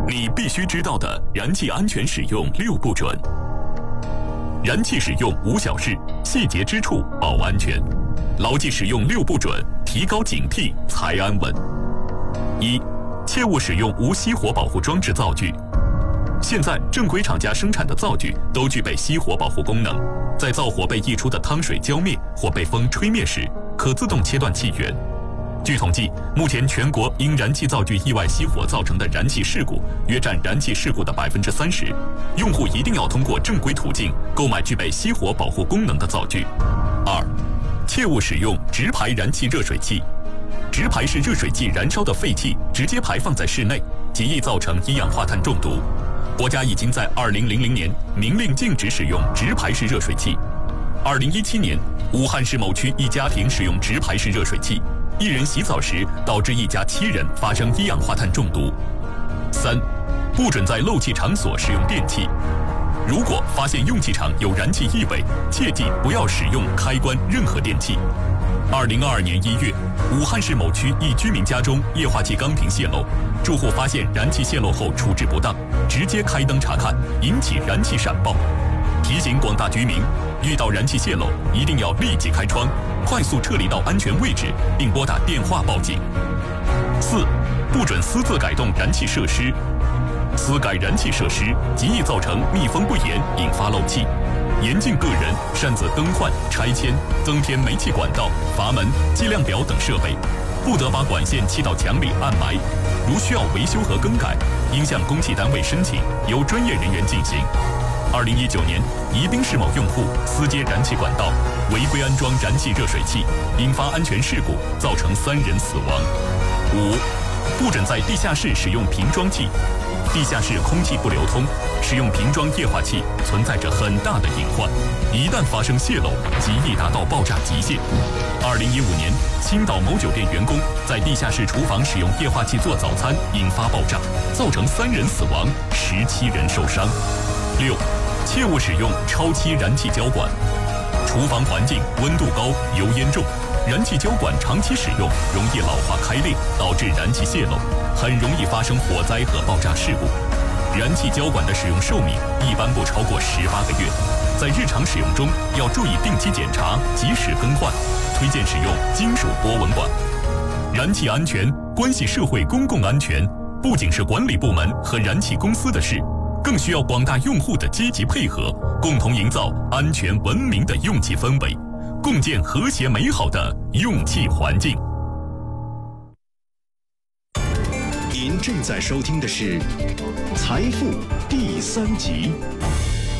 你必须知道的燃气安全使用6不准。燃气使用无小事，细节之处保安全。牢记使用6不准，提高警惕才安稳。1、切勿使用无熄火保护装置灶具。现在正规厂家生产的灶具都具备熄火保护功能，在灶火被溢出的汤水浇灭或被风吹灭时，可自动切断气源。据统计，目前全国因燃气灶具意外熄火造成的燃气事故约占燃气事故的30%。用户一定要通过正规途径购买具备熄火保护功能的灶具。2、切勿使用直排燃气热水器。直排是热水器燃烧的废气直接排放在室内，极易造成一氧化碳中毒。国家已经在2000年明令禁止使用直排式热水器。2017年，武汉市某区一家庭使用直排式热水器，一人洗澡时导致一家7人发生一氧化碳中毒。3、不准在漏气场所使用电器。如果发现用气场有燃气异味，切记不要使用开关任何电器。2022年1月，武汉市某区一居民家中液化气缸瓶泄漏，住户发现燃气泄漏后处置不当，直接开灯查看，引起燃气闪爆。提醒广大居民，遇到燃气泄漏一定要立即开窗，快速撤离到安全位置，并拨打电话报警。4、不准私自改动燃气设施。私改燃气设施极易造成密封不严，引发漏气。严禁个人擅自更换、拆迁、增添煤气管道、阀门、计量表等设备，不得把管线砌到墙里暗埋。如需要维修和更改，应向公契单位申请，由专业人员进行。2019年，宜宾市某用户私接燃气管道，违规安装燃气热水器，引发安全事故，造成3人死亡。5、不准在地下室使用瓶装器。地下室空气不流通，使用瓶装液化气存在着很大的隐患，一旦发生泄漏，极易达到爆炸极限。2015年，青岛某酒店员工在地下室厨房使用液化气做早餐，引发爆炸，造成3人死亡，17人受伤。6、切勿使用超期燃气浇管。厨房环境温度高，油烟重，燃气浇管长期使用容易老化开裂，导致燃气泄漏，很容易发生火灾和爆炸事故。燃气浇管的使用寿命一般不超过18个月，在日常使用中要注意定期检查，及时更换，推荐使用金属波纹管。燃气安全关系社会公共安全，不仅是管理部门和燃气公司的事，更需要广大用户的积极配合，共同营造安全文明的用气氛围，共建和谐美好的用气环境。 您正在收听的是《财富》第3集。